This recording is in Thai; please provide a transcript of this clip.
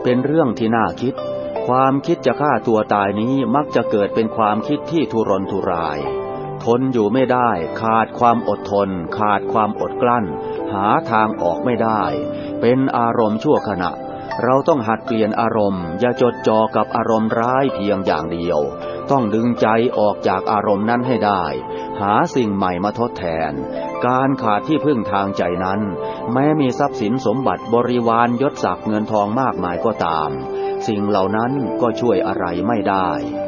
เป็นเรื่องที่น่าคิดความคิดจะฆ่าตัวตายนี้มักจะเกิดเป็นความคิดที่ทุรนทุรายทนอยู่ไม่ได้ขาดความอดทนขาดความอดกลั้นหาทางออกไม่ได้เป็นอารมณ์ชั่วขณะเราต้องหัดเปลี่ยนอารมณ์อย่าจดจ่อกับอารมณ์ร้ายเพียงอย่างเดียวต้องดึงใจออกจากอารมณ์นั้นให้ได้หาสิ่งใหม่มาทดแทนการขาดที่พึ่งทางใจนั้นแม้มีทรัพย์สินสมบัติบริวารยศศักดิ์เงินทองมากมายก็ตามสิ่งเหล่านั้นก็ช่วยอะไรไม่ได้